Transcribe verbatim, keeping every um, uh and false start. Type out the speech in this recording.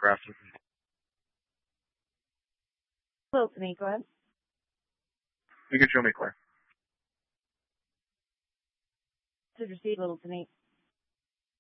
Grafton. Hello, Tanit, go ahead. You can show me, Claire. To receive, little Tanit.